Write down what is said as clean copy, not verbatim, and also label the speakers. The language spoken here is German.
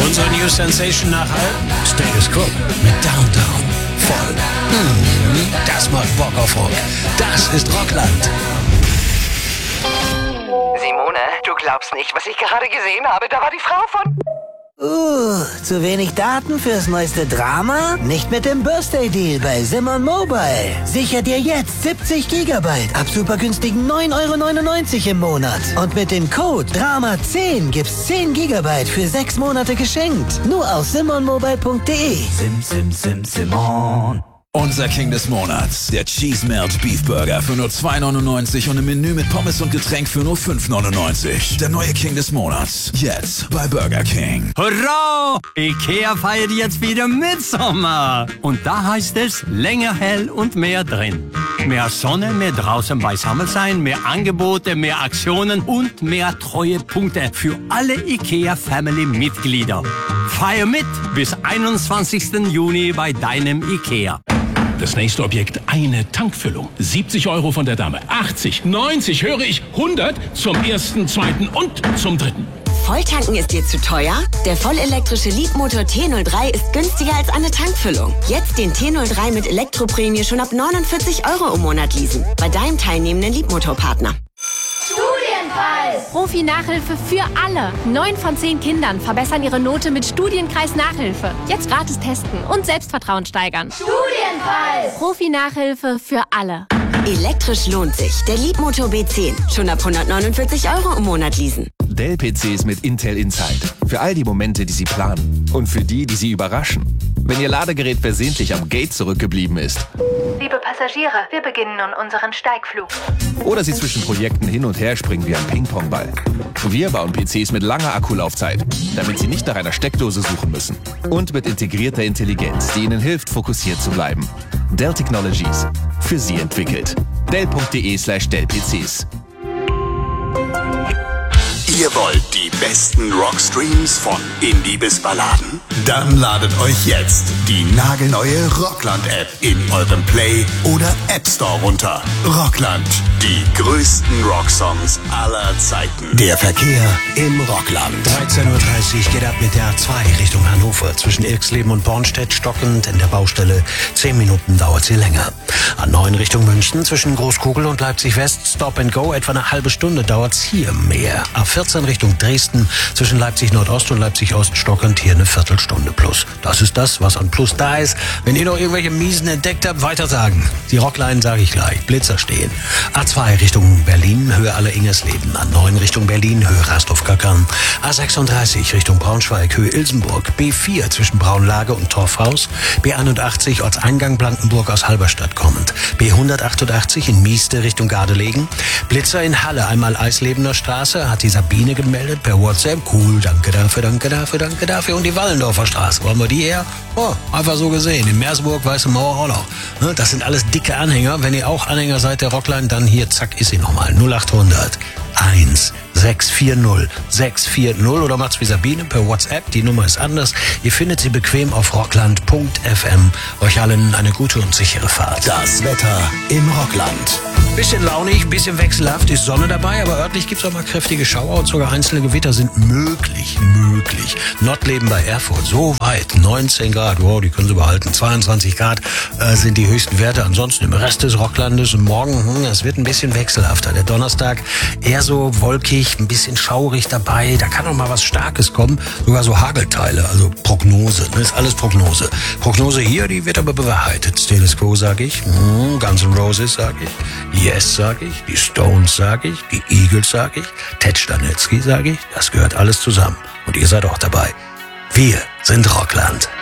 Speaker 1: Unsere New Sensation nachher? Status Quo mit Downtown. Voll. Das macht Bock auf Rock. Das ist Rockland.
Speaker 2: Simone, du glaubst nicht, was ich gerade gesehen habe. Da war die Frau von...
Speaker 3: Zu wenig Daten fürs neueste Drama? Nicht mit dem Birthday-Deal bei Simon Mobile. Sicher dir jetzt 70 Gigabyte ab super günstigen 9,99 € im Monat. Und mit dem Code DRAMA10 gibt's 10 Gigabyte für 6 Monate geschenkt. Nur auf simonmobile.de.
Speaker 4: Simon. Unser King des Monats, der Cheese Melt Beef Burger für nur 2,99 € und im Menü mit Pommes und Getränk für nur 5,99 €. Der neue King des Monats, jetzt bei Burger King.
Speaker 5: Hurra! Ikea feiert jetzt wieder Mitsommer. Und da heißt es länger hell und mehr drin. Mehr Sonne, mehr draußen beisammen sein, mehr Angebote, mehr Aktionen und mehr Treuepunkte für alle Ikea-Family-Mitglieder. Feier mit bis 21. Juni bei deinem Ikea.
Speaker 6: Das nächste Objekt, eine Tankfüllung. 70 € von der Dame. 80, 90, höre ich, 100 zum ersten, zweiten und zum dritten.
Speaker 7: Volltanken ist dir zu teuer? Der vollelektrische Leapmotor T03 ist günstiger als eine Tankfüllung. Jetzt den T03 mit Elektroprämie schon ab 49 € im Monat leasen. Bei deinem teilnehmenden Leapmotor-Partner.
Speaker 8: Profi-Nachhilfe für alle. 9 von 10 Kindern verbessern ihre Note mit Studienkreis-Nachhilfe. Jetzt gratis testen und Selbstvertrauen steigern. Studienpreis! Profi-Nachhilfe für alle.
Speaker 7: Elektrisch lohnt sich. Der Leapmotor B10. Schon ab 149 € im Monat leasen.
Speaker 9: Dell-PCs mit Intel Inside. Für all die Momente, die Sie planen. Und für die, die Sie überraschen. Wenn Ihr Ladegerät versehentlich am Gate zurückgeblieben ist.
Speaker 10: Liebe Passagiere, wir beginnen nun unseren Steigflug.
Speaker 9: Oder Sie zwischen Projekten hin und her springen wie ein Ping-Pong-Ball. Wir bauen PCs mit langer Akkulaufzeit, damit Sie nicht nach einer Steckdose suchen müssen. Und mit integrierter Intelligenz, die Ihnen hilft, fokussiert zu bleiben. Dell Technologies. Für Sie entwickelt. Dell.de/Dell-PCs.
Speaker 11: Ihr wollt die besten Rockstreams von Indie bis Balladen? Dann ladet euch jetzt die nagelneue Rockland-App in eurem Play- oder App Store runter. Rockland, die größten Rocksongs aller Zeiten. Der Verkehr im Rockland.
Speaker 1: 13:30 Uhr geht ab mit der A2 Richtung Hannover. Zwischen Irxleben und Bornstedt stockend in der Baustelle. 10 Minuten dauert sie länger. A9 Richtung München zwischen Großkugel und Leipzig West. Stop and Go. Etwa eine halbe Stunde dauert's hier mehr. A14 Richtung Dresden zwischen Leipzig Nordost und Leipzig Ost stockend hier eine Viertelstunde plus. Das ist das, was an Plus da ist. Wenn ihr noch irgendwelche Miesen entdeckt habt, weitersagen. Die Rockline sage ich gleich. Blitzer stehen. A2 Richtung Berlin, Höhe Aller-Ingersleben. A9 Richtung Berlin, Höhe Rastorf-Kackern. A36 Richtung Braunschweig, Höhe Ilsenburg. B4 zwischen Braunlage und Torfhaus. B81 Ortseingang Blankenburg aus Halberstadt kommend. B188 in Mieste Richtung Gardelegen. Blitzer in Halle, einmal Eislebener Straße, hat die Sabine gemeldet per WhatsApp. Cool, danke dafür, danke dafür, danke dafür. Und die Wallendorfer Straße, wollen wir die her? Oh, einfach so gesehen. In Meersburg, Weiße Mauer auch noch. Das sind alles dicke Anhänger. Wenn ihr auch Anhänger seid der Rockline, dann hier, zack, ist sie nochmal. 0800 1640 640 oder macht's wie Sabine per WhatsApp. Die Nummer ist anders. Ihr findet sie bequem auf rockland.fm. Euch allen eine gute und sichere Fahrt.
Speaker 11: Das Wetter im Rockland.
Speaker 1: Bisschen launig, bisschen wechselhaft, ist Sonne dabei, aber örtlich gibt's auch mal kräftige Schauer und sogar einzelne Gewitter sind möglich. Nordleben bei Erfurt, so weit, 19 Grad, wow, die können sie behalten. 22 Grad sind die höchsten Werte. Ansonsten im Rest des Rocklandes und morgen, es wird ein bisschen wechselhafter. Der Donnerstag eher so wolkig, ein bisschen schaurig dabei. Da kann auch mal was Starkes kommen, sogar so Hagelteile, also Prognose. Das ist alles Prognose. Prognose hier, die wird aber bewahrheitet. Status Quo sage ich, Guns N' Roses sage ich, Yes sage ich, die Stones sage ich, die Eagles sage ich, Ted Stanitzky sage ich. Das gehört alles zusammen. Und ihr seid auch dabei. Wir sind Rockland.